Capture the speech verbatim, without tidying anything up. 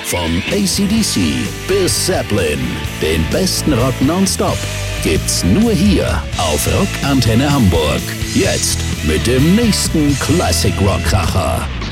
Von A C D C bis Zeppelin, den besten Rock nonstop gibt's nur hier auf Rockantenne Hamburg. Jetzt mit dem nächsten Classic Rock Kracher.